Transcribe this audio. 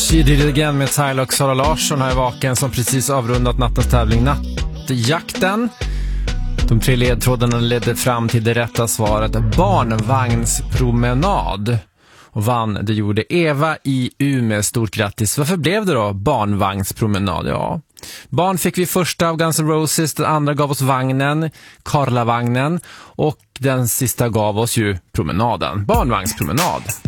She Did It Again med Tyler och Sara Larsson här i Vaken som precis avrundat nattens tävling Nattjakten. De 3 ledtrådarna ledde fram till det rätta svaret barnvagnspromenad. Och vann, det gjorde Eva i Umeå. Stort grattis. Varför blev det då barnvagnspromenad? Ja, barn fick vi första av Guns N' Roses, den andra gav oss vagnen, Karlavagnen, och den sista gav oss ju promenaden, barnvagnspromenad.